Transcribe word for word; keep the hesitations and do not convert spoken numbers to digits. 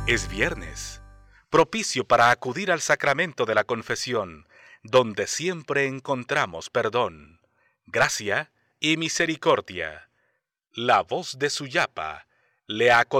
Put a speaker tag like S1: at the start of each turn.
S1: Es viernes, propicio para acudir al sacramento de la confesión, donde siempre encontramos perdón, gracia y misericordia. La voz de Suyapa le acompaña.